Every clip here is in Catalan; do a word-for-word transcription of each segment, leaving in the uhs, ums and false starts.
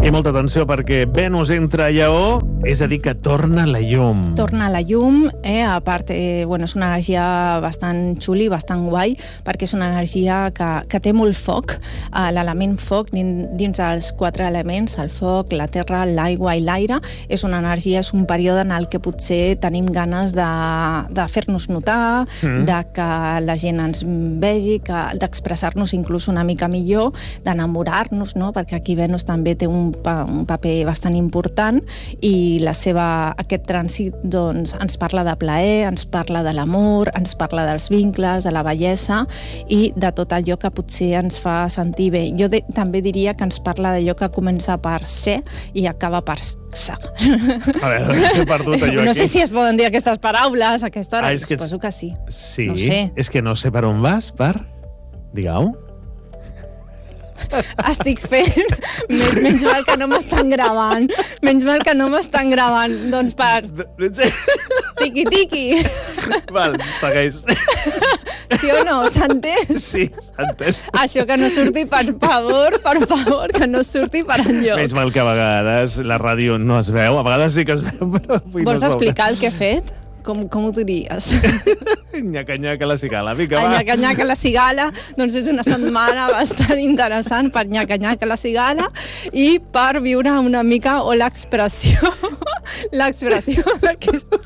I molta atenció perquè Venus entra a Lleó, és a dir, que torna la llum. Torna la llum, eh? A part, eh, bueno, és una energia bastant xuli, bastant guai, perquè és una energia que, que té molt foc, eh, l'element foc dins, dins dels quatre elements, el foc, la terra, l'aigua i l'aire. És una energia, és un període en el que potser tenim ganes de, de fer-nos notar, mm. de que la gent ens vegi, que, d'expressar-nos inclús una mica millor, d'enamorar-nos, no? Perquè aquí Venus també té un, pa, un paper bastant important i la seva, aquest trànsit doncs, ens parla de plaer, ens parla de l'amor, ens parla dels vincles, de la bellesa i de tot allò que potser ens fa sentir bé. Jo de, també diria que ens parla d'allò que comença per ser i acaba per sa. A veure, he perdut allò aquí. No sé si es poden dir aquestes paraules a aquesta hora, ah, és que suposo que sí. Sí, no sé. És que no sé per on vas, per... Digue-ho. Estic fent... Menys mal que no m'estan gravant. Menys mal que no m'estan gravant. Doncs per... Tiqui-tiqui. Val, segueix. Sí o no? S'ha entès? Sí, s'ha entès. Això que no surti, per favor, per favor, que no surti per enlloc. Menys mal que a vegades la ràdio no es veu. A vegades sí que es veu, però avui Vols no es explicar el que he fet? Com, com ho diries? Nyaca-nyaca la cigala, vinga, va. Nyaca-nyaca la cigala, doncs és una setmana bastant interessant per nyaca-nyaca la cigala i per viure una mica o l'expressió, l'expressió d'aquesta...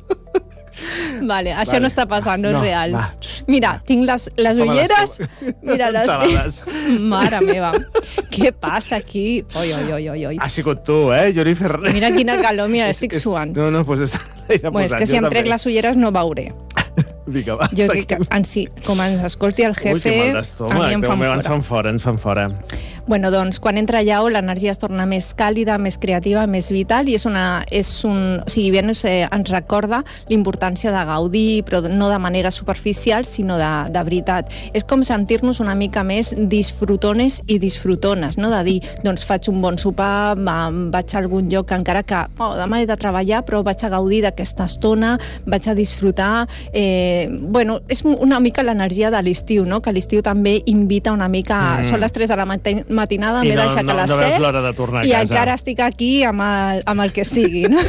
Vale, això vale. No està passant, no, no és real. Va. Mira, tinc les, les ulleres... Mira, les... Mare meva, què passa aquí? Oi, oi, oi, oi, oi. Ha sigut tu, eh, Jennifer? Mira quina calor, mira, estic és, suant. No, no, doncs està... Bueno, és que si em trec les ulleres no veuré. Vinga, va, jo crec que, en si, com ens escolti el jefe, Ui, que mal d'estoma, a mi em fan fora. Ens fan fora, ens fan fora. Bueno, doncs, quan entra Lleó, l'energia es torna més càlida, més creativa, més vital, i és una... És un, o sigui, Venus eh, ens recorda l'importància de gaudir, però no de manera superficial, sinó de, de veritat. És com sentir-nos una mica més disfrutones i disfrutones, no? De dir, doncs faig un bon sopar, vaig a algun lloc, encara que oh, demà he de treballar, però vaig a gaudir d'aquesta estona, vaig a disfrutar... Eh, bueno, és una mica l'energia de l'estiu, no? Que l'estiu també invita una mica... Mm. Són les tres de la matin matinada, m'he no, deixat no, a les no set l'hora de tornar a i casa. encara estic aquí amb el, amb el que sigui, no?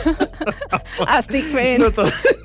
Estic fent... No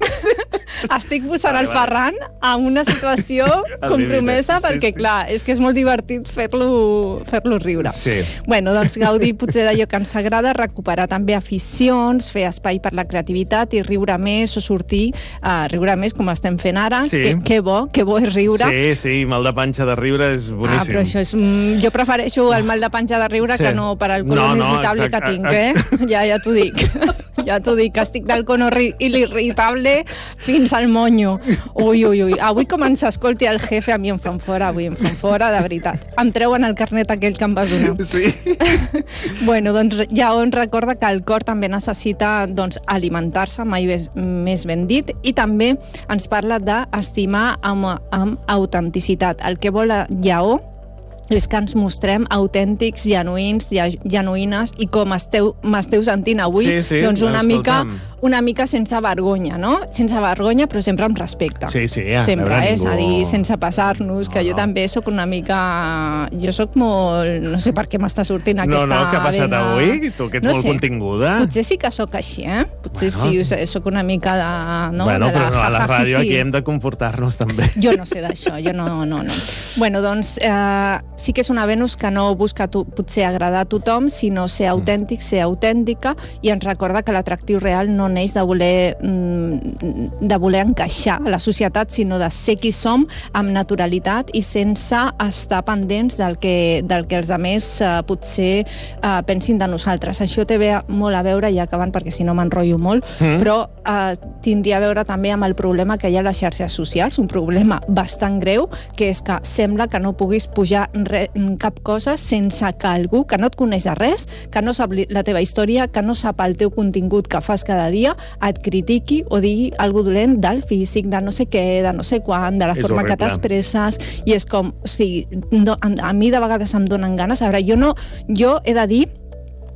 estic posant vale, el Ferran en una situació compromesa perquè, sí, sí. clar, és que és molt divertit fer-lo fer-lo riure. Sí. Bueno, doncs gaudir potser d'allò que ens agrada, recuperar també aficions, fer espai per la creativitat i riure més o sortir a uh, riure més com estem fent ara. Sí. Que, que bo, que bo és riure. Sí, sí, mal de panxa de riure és boníssim. Ah, però això és... Mm, jo prefereixo el mal de panxa de riure sí. que no per al colon no, no, irritable exacte. Que tinc, eh? Ja, ja t'ho dic. Ja t'ho dic, que estic del colon irritable fins al monyo. Ui, ui, ui. Avui com ens escolti el jefe, a mi em fan fora, avui em fan fora, de veritat. Em treuen el carnet aquell que em vas donar. Sí. Bueno, doncs ja on recorda que el cor també necessita doncs, alimentar-se, mai més, més ben dit, i també ens parla d'estimar amb, amb autenticitat. El que vol Lleó és que ens mostrem autèntics, genuïns, genuïnes, i com esteu, m'esteu sentint avui, sí, sí, doncs una mica, una mica sense vergonya, no? Sense vergonya, però sempre amb respecte. Sí, sí, ja. Sempre, eh? Ningú... És a dir, sense passar-nos, que no, jo no. també sóc una mica... Jo sóc molt... No sé per què m'està sortint aquesta... No, no, què ha passat vena... avui? Tu que ets no molt sé. continguda. Potser sí que sóc així, eh? Potser bueno. sí, sóc una mica de... No? Bueno, de la però no, a la ràdio aquí jajajiji. hem de comportar-nos també. Jo no sé d'això, jo no, no, no. Bueno, doncs... Eh, sí que és una Venus que no busca tu, potser agradar a tothom, sinó ser autèntic, ser autèntica, i ens recorda que l'atractiu real no neix de voler, de voler encaixar a la societat, sinó de ser qui som amb naturalitat i sense estar pendents del que, del que els altres eh, potser eh, pensin de nosaltres. Això té molt a veure, ja acabant perquè si no m'enrotllo molt, mm. però eh, tindria a veure també amb el problema que hi ha a les xarxes socials, un problema bastant greu, que és que sembla que no puguis pujar re, cap cosa sense que algú que no et coneix de res, que no sap la teva història, que no sap el teu contingut que fas cada dia, et critiqui o digui alguna dolent del físic, de no sé què, de no sé quan, de la és forma horrible. Que t'expresses, i és com, o sigui, no, a, a mi de vegades em donen ganes, a veure, jo no, jo he de dir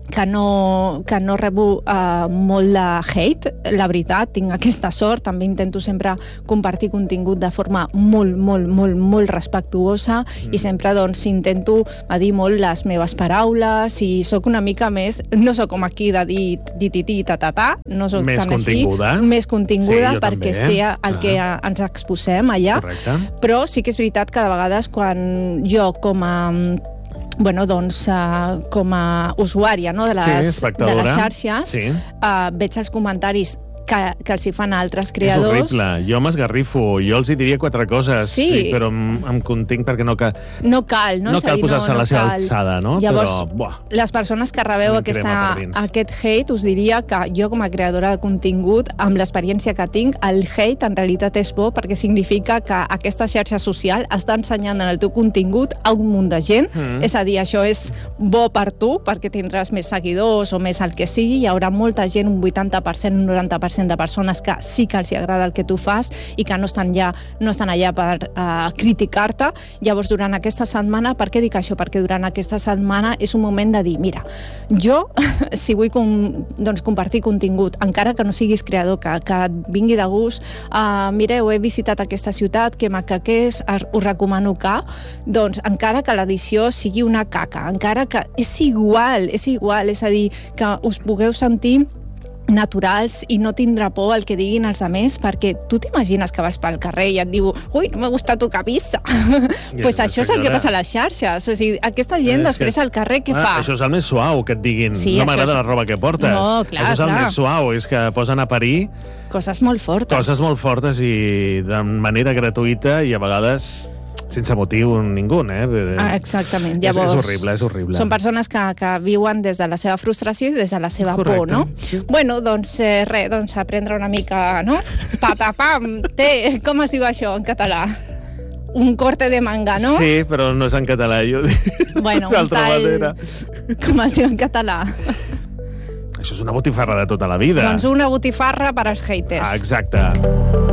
que no, que no rebo uh, molt de hate, la veritat, tinc aquesta sort, també intento sempre compartir contingut de forma molt, molt, molt, molt respectuosa mm. i sempre doncs intento dir molt les meves paraules i sóc una mica més, no sóc com aquí de dir tititi, tatata, no sóc més tan continguda. així, més continguda sí, perquè també. sé el ah. que ens exposem allà, correcte. Però sí que és veritat que de vegades quan jo com a bueno, doncs, uh, com a usuària no, de, les, sí, de les xarxes, sí. uh, veig els comentaris que, que els hi fan altres creadors. És horrible. Jo m'esgarrifo. Jo els hi diria quatre coses, sí. Sí, però em, em continc perquè no cal... No cal, no? No cal posar-se no, a la seva cal. alçada, no? Llavors, però, buah, les persones que rebeu aquesta, aquest hate, us diria que jo com a creadora de contingut, amb l'experiència que tinc, el hate en realitat és bo perquè significa que aquesta xarxa social està ensenyant en el teu contingut a un munt de gent. Mm. És a dir, això és bo per tu, perquè tindràs més seguidors o més el que sigui, hi haurà molta gent, un vuitanta per cent, un noranta per cent de persones que sí que els agrada el que tu fas i que no estan, ja, no estan allà per uh, criticar-te. Llavors, durant aquesta setmana, per què dic això? Perquè durant aquesta setmana és un moment de dir, mira, jo, si vull com, doncs, compartir contingut, encara que no siguis creador, que, que et vingui de gust, uh, mireu, he visitat aquesta ciutat, que maca que és, us recomano que, doncs, encara que l'edició sigui una caca, encara que és igual, és igual, és a dir, que us pugueu sentir naturals i no tindrà por el que diguin els altres, perquè tu t'imagines que vas pel carrer i et diu ui, no me gusta tu camisa. Doncs pues això és el que passa a les xarxes. O sigui, aquesta gent després que... al carrer què ah, fa? Això és el més suau, que et diguin sí, no m'agrada és... la roba que portes. No, clar, això és el clar. més suau, és que posen a parir coses molt fortes. Coses molt fortes i de manera gratuïta i a vegades sense motiu ningú, eh? Ah, exactament. Llavors, és, és horrible, és horrible. Són persones que, que viuen des de la seva frustració i des de la seva correcte. Por, no? Sí. Bueno, doncs, eh, res, doncs aprendre una mica, no? Patapam, té, com es diu això en català? Un corte de manga, no? Sí, però no és en català, jo dic. Bueno, un tall... Manera. Com es diu en català? Això és una botifarra de tota la vida. Doncs una botifarra per als haters. Ah, exacte.